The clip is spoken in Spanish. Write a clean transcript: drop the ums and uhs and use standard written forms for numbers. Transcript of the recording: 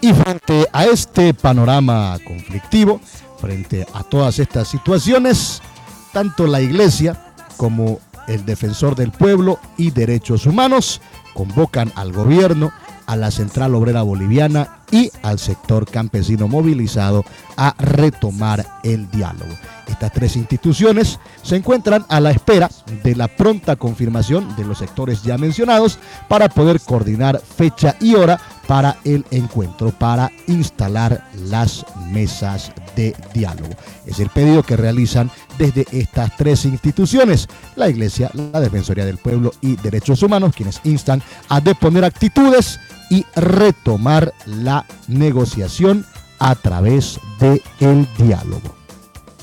Y frente a este panorama conflictivo, frente a todas estas situaciones, tanto la Iglesia como el Defensor del Pueblo y Derechos Humanos convocan al gobierno, a la Central Obrera Boliviana y al sector campesino movilizado a retomar el diálogo. Estas tres instituciones se encuentran a la espera de la pronta confirmación de los sectores ya mencionados para poder coordinar fecha y hora para el encuentro, para instalar las mesas de diálogo. Es el pedido que realizan desde estas tres instituciones, la Iglesia, la Defensoría del Pueblo y Derechos Humanos, quienes instan a deponer actitudes y retomar la negociación a través del diálogo.